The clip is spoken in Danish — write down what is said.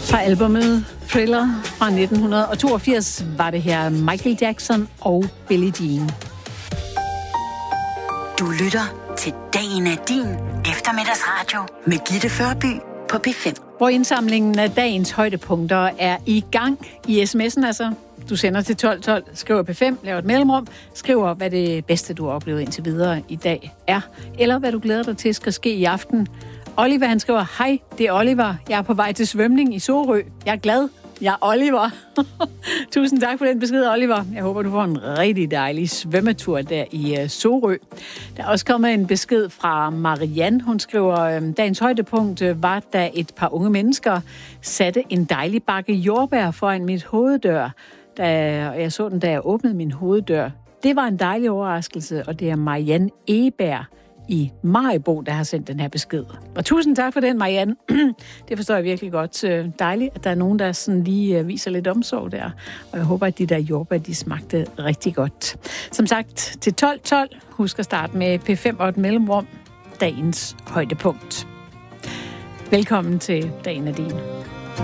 Fra albumet Thriller fra 1982 var det her Michael Jackson og Billie Jean. Du lytter til Dagen er din eftermiddagsradio med Gitte Førby på P5. Hvor indsamlingen af dagens højdepunkter er i gang i sms'en, altså. Du sender til 1212, skriver P5, laver et mellemrum, skriver, hvad det bedste, du har oplevet indtil videre i dag er, eller hvad du glæder dig til skal ske i aften. Oliver, han skriver, hej, det er Oliver. Jeg er på vej til svømning i Sorø. Jeg er glad. Jeg er Oliver. Tusind tak for den besked, Oliver. Jeg håber, du får en rigtig dejlig svømmetur der i Sorø. Der er også kommet en besked fra Marianne. Hun skriver, dagens højdepunkt var, da et par unge mennesker satte en dejlig bakke jordbær foran mit hoveddør. Og jeg så den, da jeg åbnede min hoveddør. Det var en dejlig overraskelse, og det er Marianne Eberg i Maribo, der har sendt den her besked. Og tusind tak for den, Marianne. Det forstår jeg virkelig godt. Dejligt, at der er nogen, der sådan lige viser lidt omsorg der. Og jeg håber, at de der jordbær, de smagte rigtig godt. Som sagt, til 12.12. Husk at starte med P5 og et mellemrum. Dagens højdepunkt. Velkommen til Dagen er din.